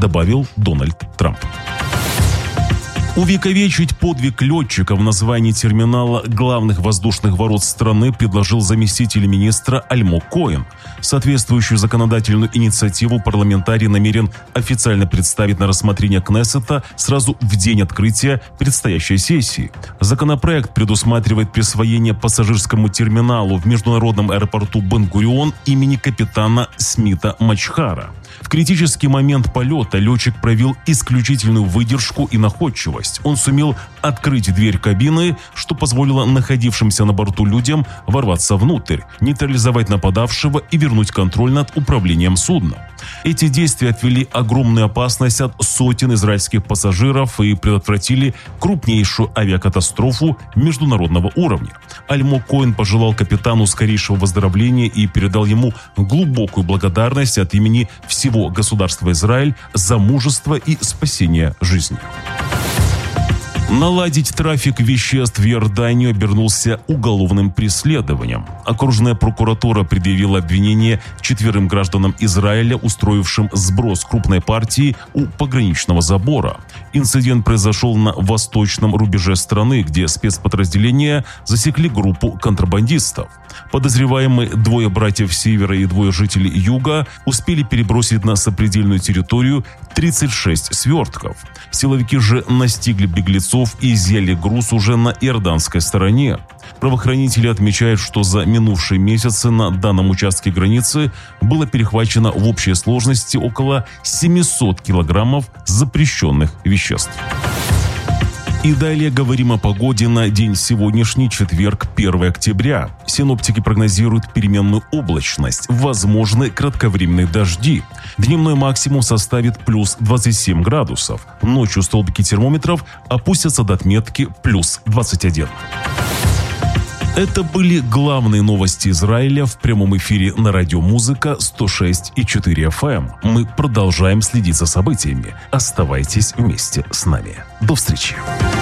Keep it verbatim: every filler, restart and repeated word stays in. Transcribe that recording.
добавил Дональд Трамп. Увековечить подвиг летчиков в названии терминала главных воздушных ворот страны предложил заместитель министра Альмог Коэн. Соответствующую законодательную инициативу парламентарий намерен официально представить на рассмотрение Кнессета сразу в день открытия предстоящей сессии. Законопроект предусматривает присвоение пассажирскому терминалу в международном аэропорту Бен-Гурион имени капитана Смита Мачхара. В критический момент полета летчик проявил исключительную выдержку и находчивость. Он сумел открыть дверь кабины, что позволило находившимся на борту людям ворваться внутрь, нейтрализовать нападавшего и вернуть контроль над управлением судном. Эти действия отвели огромную опасность от сотен израильских пассажиров и предотвратили крупнейшую авиакатастрофу международного уровня. Альмог Коэн пожелал капитану скорейшего выздоровления и передал ему глубокую благодарность от имени всего государства Израиль за мужество и спасение жизни. Наладить трафик веществ в Иорданию обернулся уголовным преследованием. Окружная прокуратура предъявила обвинение четверым гражданам Израиля, устроившим сброс крупной партии у пограничного забора. Инцидент произошел на восточном рубеже страны, где спецподразделения засекли группу контрабандистов. Подозреваемые двое братьев Севера и двое жителей Юга успели перебросить на сопредельную территорию тридцать шесть свертков. Силовики же настигли беглецов и изъяли груз уже на иорданской стороне. Правоохранители отмечают, что за минувшие месяцы на данном участке границы было перехвачено в общей сложности около семисот килограммов запрещенных веществ. И далее говорим о погоде на день сегодняшний, четверг, первое октября. Синоптики прогнозируют переменную облачность, возможны кратковременные дожди. Дневной максимум составит плюс двадцать семь градусов. Ночью столбики термометров опустятся до отметки плюс двадцать один. Это были главные новости Израиля в прямом эфире на радио Музыка сто шесть и четыре эф эм. Мы продолжаем следить за событиями. Оставайтесь вместе с нами. До встречи.